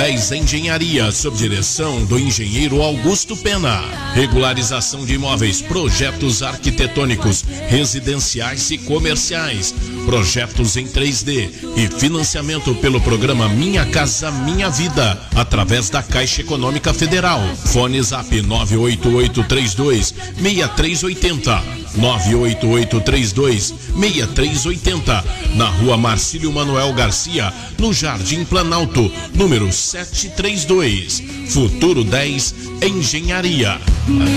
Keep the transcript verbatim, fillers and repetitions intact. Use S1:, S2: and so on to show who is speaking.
S1: dez Engenharia, sob direção do engenheiro Augusto Pena. Regularização de imóveis, projetos arquitetônicos, residenciais e comerciais, projetos em três D e financiamento pelo programa Minha Casa Minha Vida, através da Caixa Econômica Federal. Fone Zap nove oito oito três dois seis três oito zero, nove oito oito três dois seis três oito zero, na Rua Marcílio Manuel Garcia, no Jardim Planalto, número sete três dois. Futuro dez Engenharia.